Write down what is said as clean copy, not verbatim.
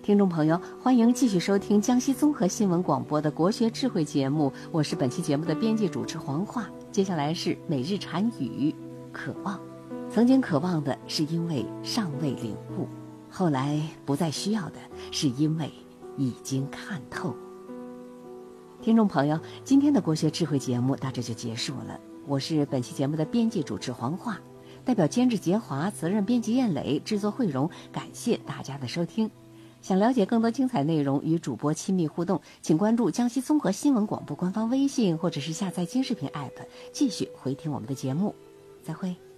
听众朋友，欢迎继续收听江西综合新闻广播的国学智慧节目，我是本期节目的编辑主持黄化。接下来是每日禅语，渴望。曾经渴望的是因为尚未领悟，后来不再需要的是因为已经看透。听众朋友，今天的国学智慧节目到这就结束了。我是本期节目的编辑主持黄化，代表监制杰华、责任编辑燕磊、制作慧荣，感谢大家的收听。想了解更多精彩内容，与主播亲密互动，请关注江西综合新闻广播官方微信，或者是下载金视频 App， 继续回听我们的节目。再会。